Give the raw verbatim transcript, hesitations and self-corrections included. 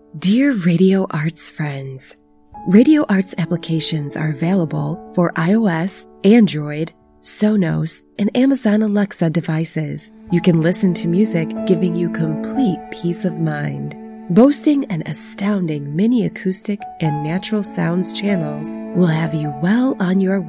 Dear Radio Arts friends, Radio Arts applications are available for iOS, Android, Sonos, and Amazon Alexa devices. You can listen to music, giving you complete peace of mind. Boasting an astounding mini acoustic and natural sounds channels will have you well on your way